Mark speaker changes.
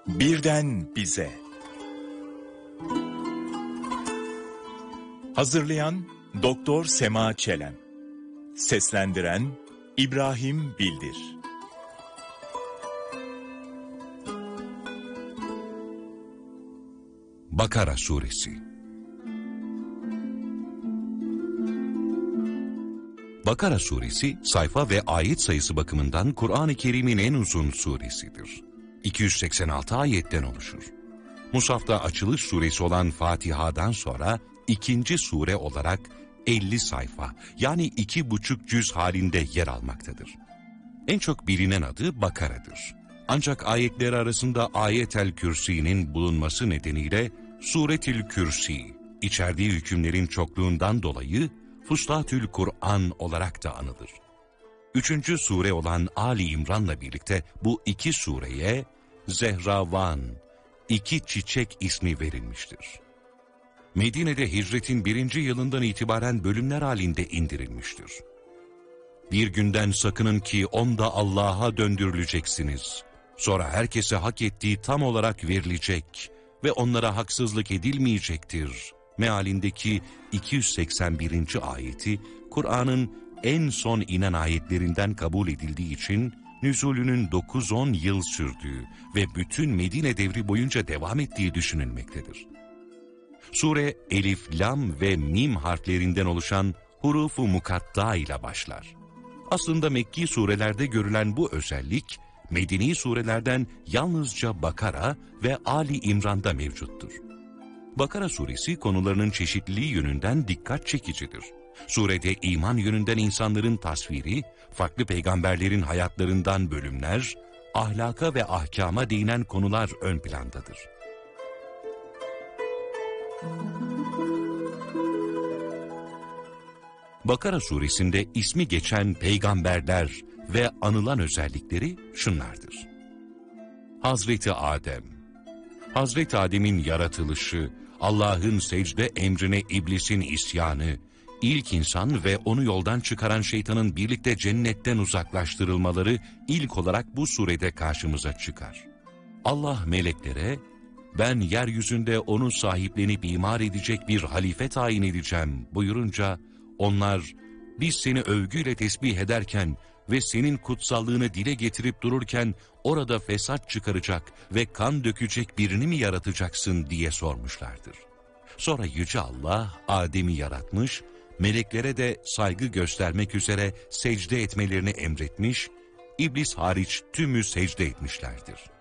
Speaker 1: Birden bize. Hazırlayan Doktor Sema Çelen. Seslendiren İbrahim Bildir.
Speaker 2: Bakara Suresi. Bakara Suresi, sayfa ve ayet sayısı bakımından Kur'an-ı Kerim'in en uzun suresidir. 286 ayetten oluşur. Musaf'ta açılış suresi olan Fatiha'dan sonra ikinci sure olarak 50 sayfa, yani 2,5 cüz halinde yer almaktadır. En çok bilinen adı Bakara'dır. Ancak ayetleri arasında Ayetel Kürsi'nin bulunması nedeniyle Suretül Kürsi, içerdiği hükümlerin çokluğundan dolayı Fustatül Kur'an olarak da anılır. Üçüncü sure olan Ali İmran'la birlikte bu iki sureye Zehravan, iki çiçek ismi verilmiştir. Medine'de hicretin 1. yılından itibaren bölümler halinde indirilmiştir. Bir günden sakının ki onda Allah'a döndürüleceksiniz. Sonra herkese hak ettiği tam olarak verilecek ve onlara haksızlık edilmeyecektir mealindeki 281. ayeti, Kur'an'ın en son inen ayetlerinden kabul edildiği için nüzulünün 9-10 yıl sürdüğü ve bütün Medine devri boyunca devam ettiği düşünülmektedir. Sure Elif, Lam ve Mim harflerinden oluşan hurufu mukatta ile başlar. Aslında Mekki surelerde görülen bu özellik, Medeni surelerden yalnızca Bakara ve Ali İmran'da mevcuttur. Bakara suresi konularının çeşitliliği yönünden dikkat çekicidir. Surede iman yönünden insanların tasviri, farklı peygamberlerin hayatlarından bölümler, ahlaka ve ahkama değinen konular ön plandadır. Bakara suresinde ismi geçen peygamberler ve anılan özellikleri şunlardır. Hazreti Adem. Hazreti Adem'in yaratılışı, Allah'ın secde emrine iblisin isyanı, ilk insan ve onu yoldan çıkaran şeytanın birlikte cennetten uzaklaştırılmaları ilk olarak bu surede karşımıza çıkar. Allah meleklere, ben yeryüzünde onu sahiplenip imar edecek bir halife tayin edeceğim buyurunca, onlar, biz seni övgüyle tesbih ederken ve senin kutsallığını dile getirip dururken orada fesat çıkaracak ve kan dökecek birini mi yaratacaksın diye sormuşlardır. Sonra Yüce Allah Adem'i yaratmış, meleklere de saygı göstermek üzere secde etmelerini emretmiş, İblis hariç tümü secde etmişlerdir.